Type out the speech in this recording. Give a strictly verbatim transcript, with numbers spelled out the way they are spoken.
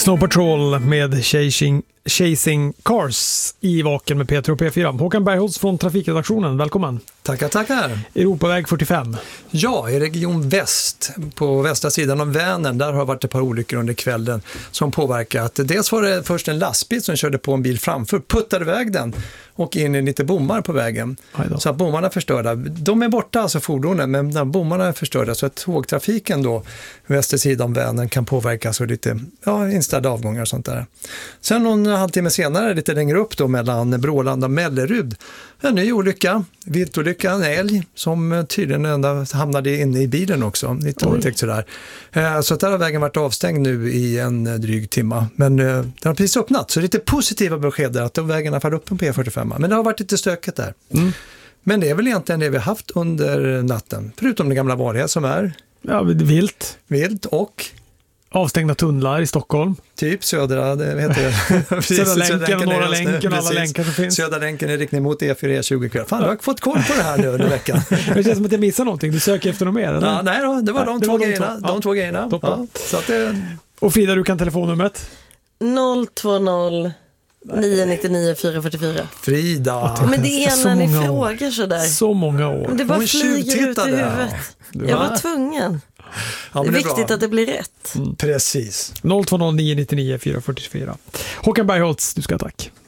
Snow Patrol med Chasing, Chasing Cars i Vaken med Peter och P fyra. Håkan Bergholtz från Trafikredaktionen, välkommen. Tackar, tackar. Europaväg fyrtiofem. Ja, i region väst, på västra sidan av Vänern, där har varit ett par olyckor under kvällen som påverkat. Dels var det först en lastbil som körde på en bil framför, puttade iväg den och in i lite bommar på vägen. Så att bommarna är förstörda. De är borta, alltså fordonen, men bommarna är förstörda. Så att tågtrafiken då, västra sidan av Vänern, kan påverkas och lite ja, inställda avgångar och sånt där. Sen någon halvtimme senare, lite längre upp då, mellan Brålanda och Mellerud, en ny olycka, viltolycka, en älg som tydligen ända hamnade inne i bilen också, lite otäckt sådär. Så att där har vägen varit avstängd nu i en dryg timma, men den har precis öppnat, så lite positiva besked där att de vägen har fallit upp på E fyrtiofem, men det har varit lite stökigt där. Mm. Men det är väl egentligen det vi har haft under natten, förutom det gamla vanliga som är ja, vilt. Vilt och avstängda tunnlar i Stockholm. Typ södra, det heter det. Södra länken och norra länken och alla länkar som finns. Södra länken är riktning mot E fyra E tjugo. Fan, du har fått koll på det här nu under veckan. Det känns som att jag missar någonting. Du söker efter något mer, eller? Ja, nej då, det var de, det två, var de, grejerna, två. de ja. två grejerna. Ja, så att det... Och Frida, du kan telefonnumret? noll två noll nio nio nio fyra fyra fyra. Frida. Men det är när ni frågar sådär. Så många år. Men det bara flyger ut i huvudet. Ja, jag var tvungen. Ja, det är, det är viktigt bra. Att det blir rätt. Mm. Precis. noll två noll nio nio nio fyra fyra fyra. Håkan Bergholtz, du ska tack.